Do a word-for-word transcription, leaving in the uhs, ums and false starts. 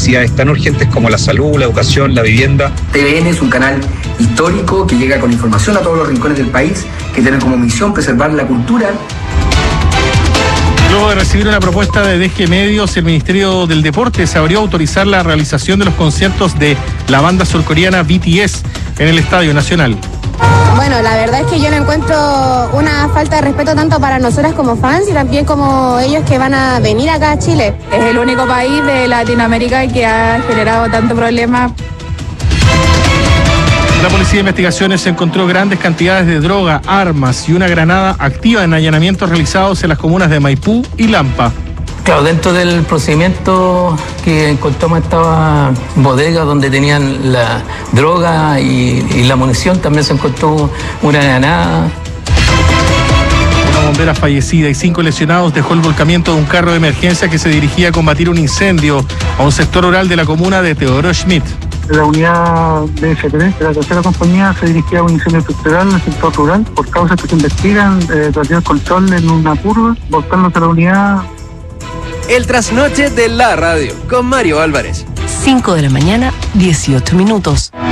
necesidades tan urgentes como la salud, la educación, la vivienda. T V N es un canal histórico que llega con información a todos los rincones del país, que tiene como misión preservar la cultura. Luego de recibir una propuesta de D G Medios, el Ministerio del Deporte se abrió a autorizar la realización de los conciertos de la banda surcoreana B T S en el Estadio Nacional. Bueno, la verdad es que yo no encuentro una falta de respeto tanto para nosotras como fans y también como ellos que van a venir acá a Chile. Es el único país de Latinoamérica que ha generado tanto problema. La Policía de Investigaciones encontró grandes cantidades de droga, armas y una granada activa en allanamientos realizados en las comunas de Maipú y Lampa. Claro, dentro del procedimiento que encontramos esta bodega donde tenían la droga y, y la munición, también se encontró una granada. Una bombera fallecida y cinco lesionados dejó el volcamiento de un carro de emergencia que se dirigía a combatir un incendio a un sector rural de la comuna de Teodoro Schmidt. La unidad de F T, de la tercera compañía, se dirigía a un incendio estructural en el sector rural por causas que se investigan, eh, tras el control en una curva, volcándose la unidad. El trasnoche de la radio, con Mario Álvarez. cinco de la mañana, dieciocho minutos.